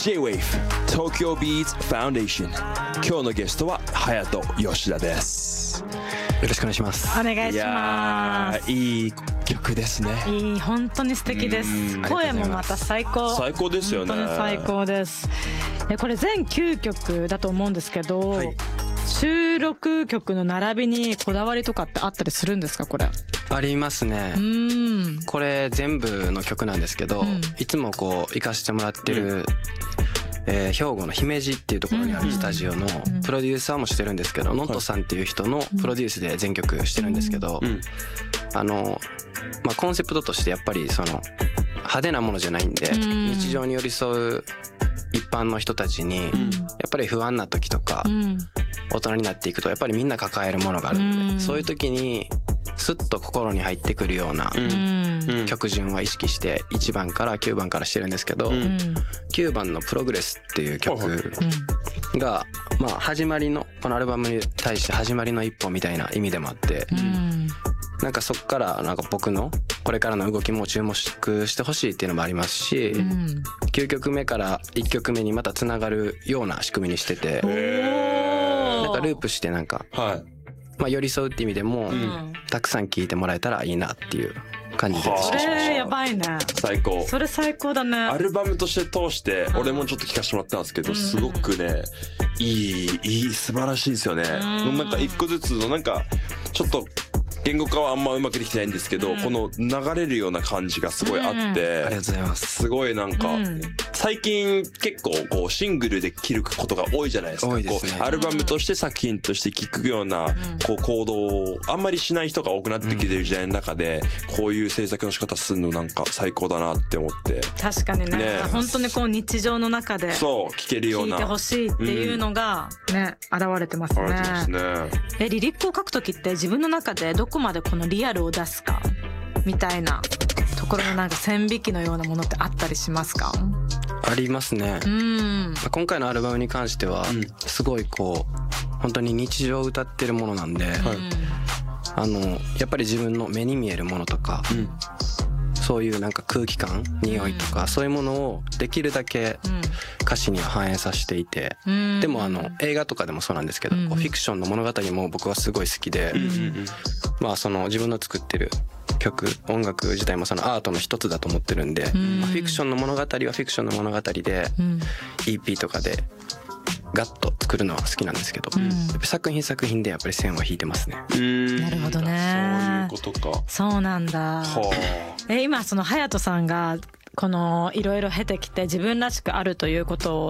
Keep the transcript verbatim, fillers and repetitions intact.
J-ウェーブ 東京ビーツファウンデーション。今日のゲストは隼人吉田です。 よろしくお願いします。 お願いします。 いやいい曲ですね。 いい、本当に素敵です。声もまた最高。 最高ですよね。 本当に最高です。これ全きゅうきょくだと思うんですけど、はい、収録曲の並びにこだわりとかってあったりするんですか？これありますね。うん、これ全部の曲なんですけど、うん、いつもこう行かせてもらってる、うんえー、兵庫の姫路っていうところにあるスタジオのプロデューサーもしてるんですけど、ノットさんっていう人のプロデュースで全曲してるんですけど、あの、まあ、コンセプトとしてやっぱりその派手なものじゃないんで、日常に寄り添う一般の人たちにやっぱり不安な時とか大人になっていくとやっぱりみんな抱えるものがあるので、そういう時にスッと心に入ってくるような曲順は意識していちばんからきゅうばんからしてるんですけど、きゅうばんのプログレスっていう曲がまあ始まりのこのアルバムに対して始まりの一歩みたいな意味でもあって、なんかそっからなんか僕のこれからの動きも注目してほしいっていうのもありますし、きゅうきょくめからいっきょくめにまたつながるような仕組みにしてて、なんかループしてなんか、まあ寄り添うって意味でもたくさん聴いてもらえたらいいなっていう感じで。 それやばいね。最高。それ最高だね。 アルバムとして通して俺もちょっと聴かせてもらったんですけど、すごくねいいいい素晴らしいですよね。なんか一個ずつのなんかちょっと言語化はあんまうまくできてないんですけど、うん、この流れるような感じがすごいあって、うん、ありがとうございます。 すごいなんか、うん、最近結構こうシングルで聴くことが多いじゃないですか。 多いですね。 こうアルバムとして作品として聴くようなこう行動をあんまりしない人が多くなってきてる時代の中で、こういう制作の仕方するのなんか最高だなって思って。 確かにね、ね本当にこう日常の中でそう聴けるような聴いてほしいっていうのがね、うん、現れてますね。 現れてますね。 えリリックを書くときって自分の中でどこまでこのリアルを出すかみたいなところのなんか線引きのようなものってあったりしますか？ ありますね。うん、今回のアルバムに関してはすごいこう本当に日常を歌ってるものなんで、うん、あのやっぱり自分の目に見えるものとか、うん、そういうなんか空気感、匂いとか、うん、そういうものをできるだけ歌詞には反映させていて、うん、でもあの映画とかでもそうなんですけど、うん、こうフィクションの物語も僕はすごい好きで、うん、まあその自分の作ってる曲音楽自体もそのアートの一つだと思ってるんで、うんまあ、フィクションの物語はフィクションの物語で、うん、イーピー とかでガッと作るのは好きなんですけど、うん、やっぱ作品作品でやっぱり線は引いてますね。 うーんなるほどね。 そういうことか。 そうなんだ。え今その隼人さんがこのいろいろ経てきて自分らしくあるということを